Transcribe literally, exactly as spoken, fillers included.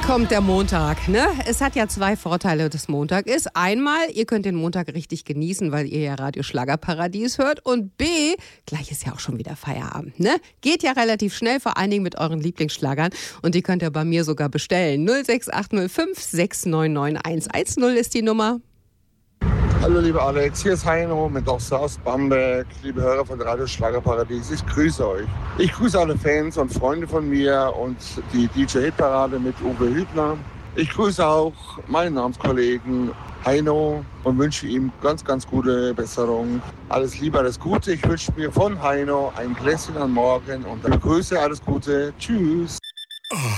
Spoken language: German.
kommt der Montag, ne? Es hat ja zwei Vorteile, das Montag ist. Einmal, ihr könnt den Montag richtig genießen, weil ihr ja Radio Schlagerparadies hört. Und B, gleich ist ja auch schon wieder Feierabend, ne? Geht ja relativ schnell, vor allen Dingen mit euren Lieblingsschlagern. Und die könnt ihr bei mir sogar bestellen. null sechs acht null fünf sechs neun neun eins eins null ist die Nummer. Hallo lieber Alex, hier ist Heino mit Dochter aus Bamberg, liebe Hörer von Radio Schlagerparadies, ich grüße euch. Ich grüße alle Fans und Freunde von mir und die D J-Hitparade mit Uwe Hübner. Ich grüße auch meinen Namenskollegen Heino und wünsche ihm ganz, ganz gute Besserung. Alles Liebe, alles Gute. Ich wünsche mir von Heino ein Gläschen am Morgen und dann Grüße, alles Gute. Tschüss.